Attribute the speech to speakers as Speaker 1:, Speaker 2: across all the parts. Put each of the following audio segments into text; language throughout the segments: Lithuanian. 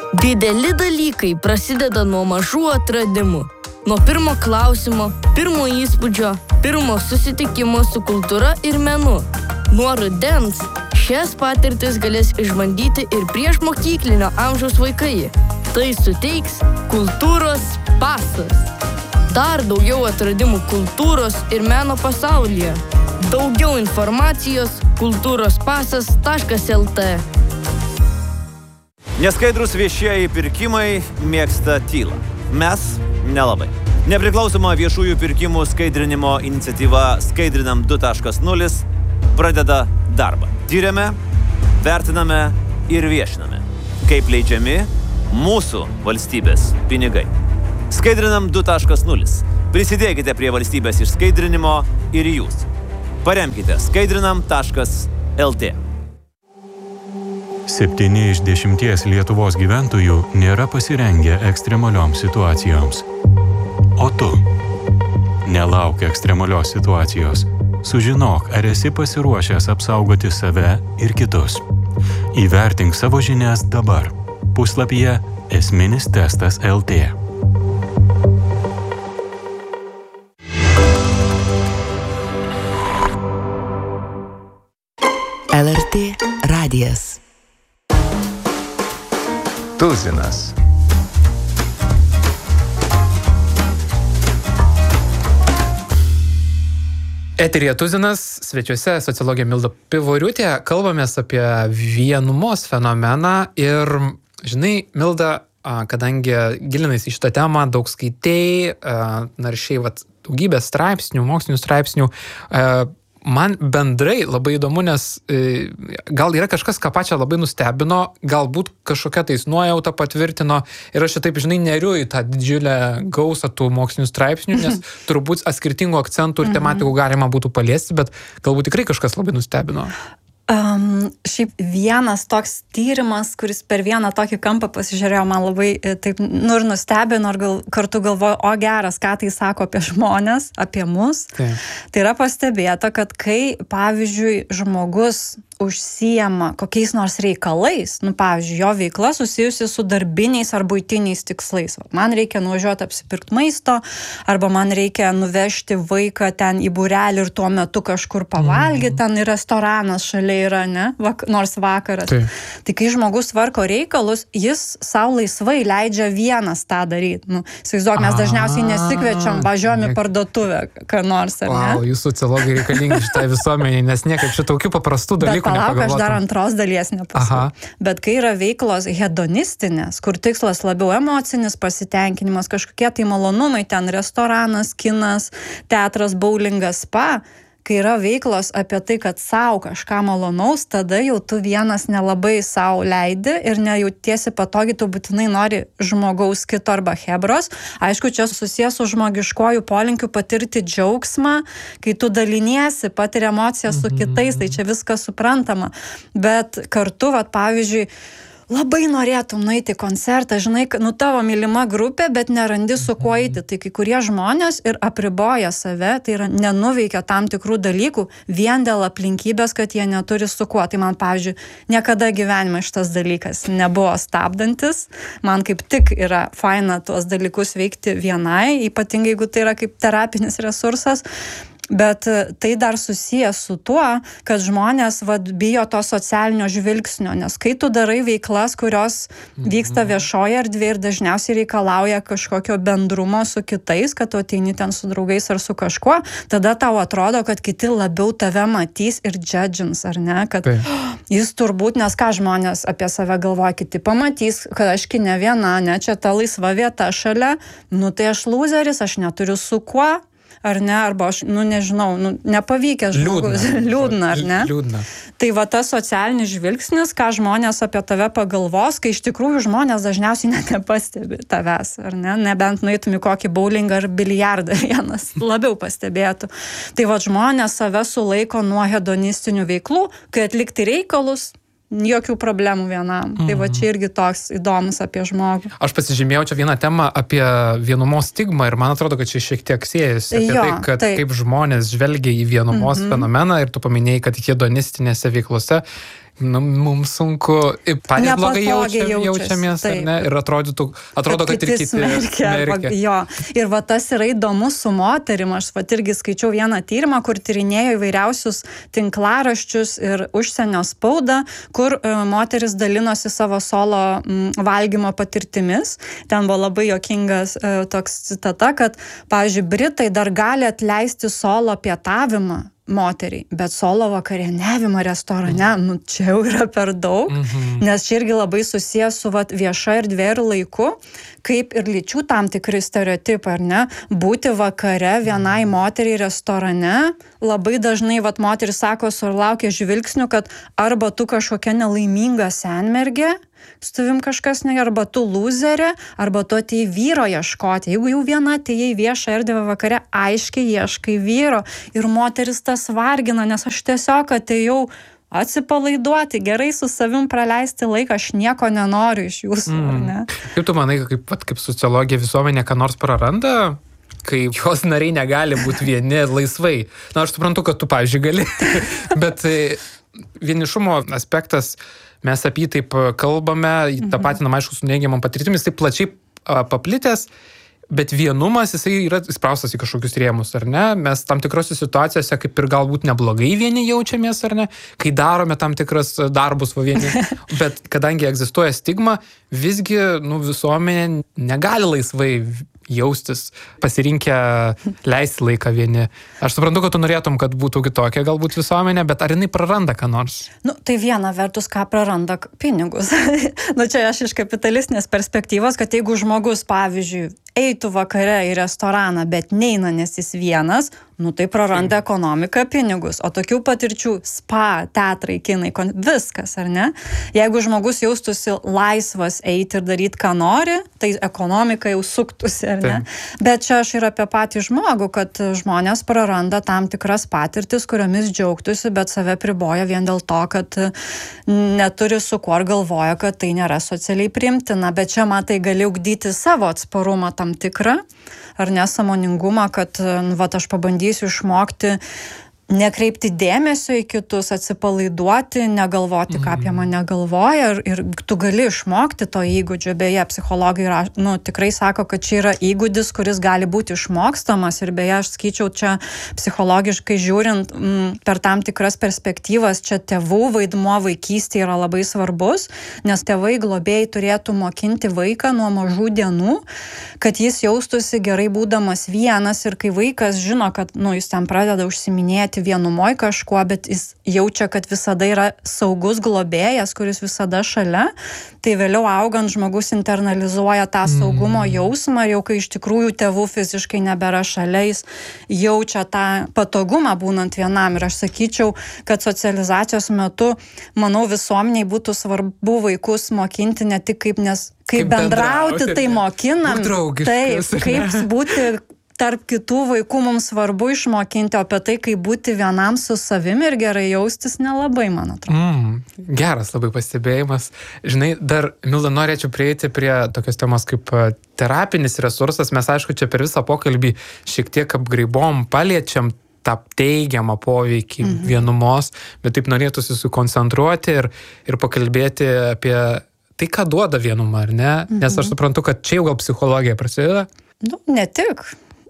Speaker 1: Dideli dalykai prasideda nuo mažų atradimų. Nuo pirmo klausimo, pirmo įspūdžio, pirmo susitikimo su kultūra ir menu. Nuo rudens šias patirtis galės išbandyti ir prieš mokyklinio amžiaus vaikai. Tai suteiks kultūros pasas. Dar daugiau atradimų kultūros ir meno pasaulyje. Daugiau informacijos kultūrospasas.lt.
Speaker 2: Neskaidrus viešieji pirkimai mėgsta tylą. Mes nelabai. Nepriklausoma viešųjų pirkimų skaidrinimo iniciatyva Skaidrinam 2.0 pradeda darbą. Tyrėme, vertiname ir viešiname, kaip leidžiami mūsų valstybės pinigai. Skaidrinam 2.0. Prisidėkite prie valstybės išskaidrinimo ir jūs. Paremkite skaidrinam.lt.
Speaker 3: 7 iš 10 Lietuvos gyventojų nėra pasirengę ekstremalioms situacijoms. O tu? Nelauk ekstremalios situacijos. Sužinok, ar esi pasiruošęs apsaugoti save ir kitus. Įvertink savo žinias dabar. Puslapyje Esminis testas LT.
Speaker 4: LRT radijas.
Speaker 5: Tuzinas.
Speaker 6: Eteryje Tuzinas, svečiuose sociologė Milda Pivoriūtė. Kalbamės apie vienumos fenomeną ir, žinai, Milda, kadangi gilinais į šitą temą, daug skaitei, naršiai daugybę straipsnių, mokslinių straipsnių, man bendrai labai įdomu, nes gal yra kažkas, ką pačią labai nustebino, galbūt kažkokia tais nuojauta patvirtino ir aš taip, žinai, neriu į tą didžiulę gausą tų mokslinių straipsnių, nes turbūt skirtingų akcentų ir tematikų galima būtų paliesti, bet galbūt tikrai kažkas labai nustebino.
Speaker 7: Šiaip vienas toks tyrimas, kuris per vieną tokį kampą pasižiūrėjo, man labai taip ir nustebino, ir kartu galvoju, o geras, ką tai sako apie žmonės, apie mus. Tai yra pastebėta, kad kai, pavyzdžiui, žmogus užsiema kokiais nors reikalais, pavyzdžiui, jo veikla susijusi su darbiniais ar buitiniais tikslais. Man reikia nuvažiuoti apsipirkti maisto, arba man reikia nuvežti vaiką ten į būrelį ir tuo metu kažkur pavalgyti, ten ir restoranas šalia yra, ne? Nors vakaras. Tai kai žmogus tvarko reikalus, jis sau laisvai leidžia vienas tą daryti. Įsivaizduok, mes dažniausiai nesikviečiam, važiuojam į parduotuvę, ką nors, ar ne?
Speaker 6: Jūs sociologai reikalingi šitai visuomeniai, nes niekaip šitokių paprastų dalykų.
Speaker 7: Palauk, aš dar antros dalies nepasakau. Bet kai yra veiklos hedonistinės, kur tikslas labiau emocinis pasitenkinimas, kažkokie tai malonumai, ten restoranas, kinas, teatras, boulingas, spa, kai yra veiklos apie tai, kad sau kažką malonaus, tada jau tu vienas nelabai sau leidi ir nejautiesi patogiai, tu būtinai nori žmogaus kito arba hebros. Aišku, čia susijęs su žmogiškuoju polinkiu patirti džiaugsmą, kai tu daliniesi, patiri emociją su kitais, tai čia viskas suprantama. Bet kartu, pavyzdžiui, labai norėtum nueiti į koncertą, žinai, tavo mylima grupė, bet nerandi su kuo eiti. Tai kai kurie žmonės ir apriboja save, tai yra nenuveikia tam tikrų dalykų vien dėl aplinkybės, kad jie neturi su kuo. Tai man, pavyzdžiui, niekada gyvenime šitas dalykas nebuvo stabdantis. Man kaip tik yra faina tuos dalykus veikti vienai, ypatingai jeigu tai yra kaip terapinis resursas. Bet tai dar susijęs su tuo, kad žmonės bijo to socialinio žvilgsnio, nes kai tu darai veiklas, kurios vyksta viešoje erdvėje ir dažniausiai reikalauja kažkokio bendrumo su kitais, kad tu ateini ten su draugais ar su kažkuo, tada tau atrodo, kad kiti labiau tave matys ir judgins, ar ne? Kad jis turbūt, nes ką žmonės apie save galvoja, kiti pamatys, kad aš ne viena, ne, čia ta laisva vieta šalia, tai aš lūzeris, aš neturiu su kuo, ar ne, arba aš, nežinau, nepavykęs žmogus, liūdna, ar ne?
Speaker 6: Liūdna.
Speaker 7: Tai tas socialinis žvilgsnis, ką žmonės apie tave pagalvos, kai iš tikrųjų žmonės dažniausiai net nepastebi tavęs, ar ne? Nebent nueitum į kokį bowlingą ar biliardą vienas, labiau pastebėtų. Tai žmonės save sulaiko nuo hedonistinių veiklų, kai atlikti reikalus, jokių problemų vienam. Tai čia irgi toks įdomus apie žmogų.
Speaker 6: Aš pasižymėjau čia vieną temą apie vienumos stigmą ir man atrodo, kad čia šiek tiek siejasi apie tai, kad kaip žmonės žvelgia į vienumos fenomeną ir tu paminėjai, kad hedonistinėse veiklose mums sunku, patys blogai jaučiamės, ar ne? Ir atrodo, kad ir kiti smerkia.
Speaker 7: Jo. Ir va tas yra įdomu su moterim. Aš va irgi skaičiau vieną tyrimą, kur tyrinėjo įvairiausius tinklaraščius ir užsienio spaudą, kur moteris dalinosi savo solo valgymo patirtimis. Ten buvo labai juokingas toks citata, kad, pavyzdžiui, Britai dar gali atleisti solo pietavimą moteriai, bet solo vakarieniavimą restorane, čia jau yra per daug, nes čia irgi labai susijęs su vieša erdvė ir laiku, kaip ir lyčių tam tikri stereotipai, ar ne? Būti vakare vienai moteriai restorane, labai dažnai moteris sako, sulaukia žvilgsnių, kad arba tu kažkokia nelaiminga senmergė, su tavim kažkas arba tu lūzerė, arba tu atėjai vyro ieškoti. Jeigu jau viena atėjai viešą erdvę vakare, aiškiai ieškai vyro. Ir moteris tas vargina, nes aš tiesiog atėjau atsipalaiduoti, gerai su savim praleisti laiką, aš nieko nenoriu iš jūsų, ar ne?
Speaker 6: Kaip tu manai, kaip sociologija visuomenė ką nors praranda, kai jos nariai negali būti vieni laisvai? Na, aš suprantu, kad tu, pavyzdžiui, gali, bet vienišumo aspektas, mes apie jį taip kalbame, tapatinam, aišku, su neigiamom patirtimis, taip plačiai paplitęs, bet vienumas, jisai yra įspraustas į kažkokius rėmus, ar ne? Mes tam tikrose situacijose kaip ir galbūt neblogai vieni jaučiamės, ar ne? Kai darome tam tikras darbus vieni, bet kadangi egzistuoja stigma, visgi visuomenė negali laisvai jaustis, pasirinkę leisti laiką vieni. Aš suprantu, kad tu norėtum, kad būtų kitokia galbūt visuomenė, bet ar jinai praranda ką nors?
Speaker 7: Tai viena vertus, ką praranda pinigus. Čia aš iš kapitalistinės perspektyvos, kad jeigu žmogus, pavyzdžiui, eitų vakare į restoraną, bet neina, nes jis vienas, tai praranda ekonomiką, pinigus. O tokių patirčių spa, teatrai, kinai, viskas, ar ne? Jeigu žmogus jaustųsi laisvas eiti ir daryti, ką nori, tai ekonomika jau suktųsi, ar ne? Bet čia aš ir apie patį žmogų, kad žmonės praranda tam tikras patirtis, kuriomis džiaugtųsi, bet save priboja vien dėl to, kad neturi su kuo ir galvoja, kad tai nėra socialiai priimtina. Bet čia matai gali ugdyti savo atsparumą tam tikrą, ar nesąmoningumą, kad aš pabandysiu išmokti nekreipti dėmesio į kitus, atsipalaiduoti, negalvoti, ką apie mane galvoja, ir tu gali išmokti to įgūdžio. Beje, psichologai tikrai sako, kad čia yra įgūdis, kuris gali būti išmokstamas, ir beje, aš skaičiau čia psichologiškai žiūrint per tam tikras perspektyvas, čia tėvų vaidmuo vaikystėje yra labai svarbus, nes tėvai globėjai turėtų mokinti vaiką nuo mažų dienų, kad jis jaustųsi gerai būdamas vienas, ir kai vaikas žino, kad jis ten pradeda užsiminėti vienumoj kažkuo, bet jis jaučia, kad visada yra saugus globėjas, kuris visada šalia, tai vėliau augant žmogus internalizuoja tą saugumo jausmą, ir jau kai iš tikrųjų tėvų fiziškai nebėra šalia, jis jaučia tą patogumą būnant vienam. Ir aš sakyčiau, kad socializacijos metu, manau, visuomeniai būtų svarbu vaikus mokinti ne tik kaip bendrauti, tai mokinam, taip, kaip būti tarp kitų vaikų, mums svarbu išmokinti, apie tai, kaip būti vienam su savimi ir gerai jaustis, nelabai, man atrodo.
Speaker 6: Geras labai pastebėjimas. Žinai, dar, Milda, norėčiau prieiti prie tokios temos kaip terapinis resursas. Mes, aišku, čia per visą pokalbį šiek tiek apgraibom, paliečiam tą teigiamą poveikį vienumos, bet taip norėtųsi sukoncentruoti ir pakalbėti apie tai, ką duoda vienumą, ar ne? Nes aš suprantu, kad čia jau gal psichologija prasideda.
Speaker 7: Ne tik.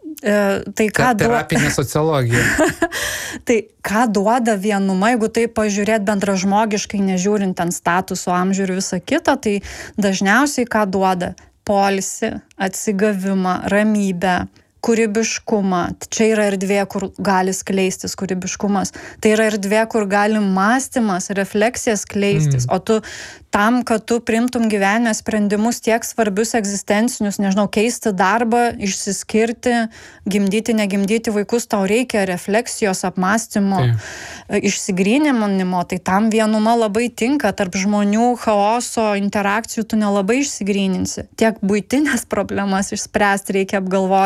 Speaker 7: Tai ką
Speaker 6: terapinė sociologija.
Speaker 7: Tai ką duoda vienuma, jeigu tai pažiūrėt bendražmogiškai, nežiūrint ten statusų, amžių ir visą kitą, tai dažniausiai ką duoda? Poilsį, atsigavimą, ramybę, kūrybiškumą. Čia yra erdvė, kur gali skleistis kūrybiškumas. Tai yra erdvė, kur gali mąstymas, refleksija skleistis. O tu tam, kad tu priimtum gyvenime sprendimus tiek svarbius egzistencinius, nežinau, keisti darbą, išsiskirti, gimdyti, negimdyti vaikus, tau reikia refleksijos, apmąstymo, išsigryninimo. Tai tam vienuma labai tinka. Tarp žmonių chaoso, interakcijų tu nelabai išsigryninsi. Tiek buitinės problemas išspręsti reikia apgalvoti.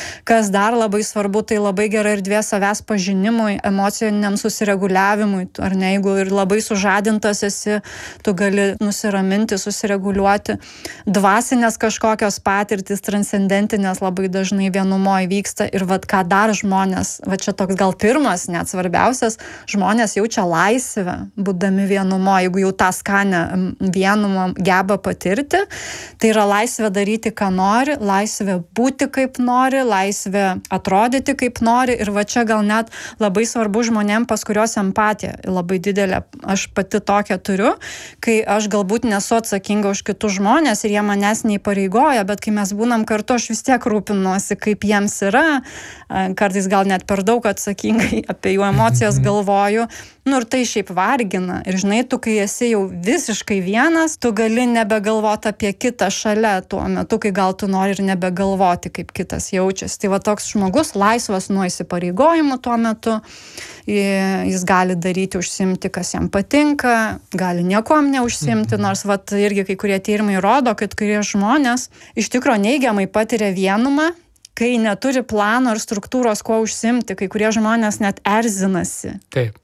Speaker 7: Kas dar labai svarbu, tai labai gera erdvė savęs pažinimui, emociniam susireguliavimui, ar ne, jeigu ir labai sužadintas esi, tu gali nusiraminti, susireguliuoti. Dvasinės kažkokios patirtis, transcendentinės labai dažnai vienumoje vyksta ir vat ką dar žmonės, va čia toks gal pirmas, net svarbiausias, žmonės jaučia laisvę, būdami vienumoje, jeigu jau tą skanę vienumą geba patirti, tai yra laisvė daryti, ką nori, laisvė būti kaip nori, laisvė atrodyti kaip nori ir va čia gal net labai svarbu žmonėm, pas kurios empatija labai didelė, aš pati tokią turiu, kai aš galbūt nesu atsakinga už kitus žmonės ir jie manęs neįpareigoja, bet kai mes būnam kartu, aš vis tiek rūpinuosi, kaip jiems yra, kartais gal net per daug atsakingai apie jų emocijas galvoju, ir tai šiaip vargina. Ir žinai, tu kai esi jau visiškai vienas, tu gali nebegalvoti apie kitą šalia tuo metu, kai gal tu nori ir nebegalvoti, kaip kitas jaučiasi. Tai va toks žmogus laisvas nuo įsipareigojimų tuo metu, jis gali daryti, užsimti, kas jam patinka, gali niekom neužsimti, nors va irgi kai kurie tyrimai rodo, kad kurie žmonės iš tikro neigiamai patiria vienumą, kai neturi plano ir struktūros, kuo užsimti, kai kurie žmonės net erzinasi.
Speaker 6: Taip.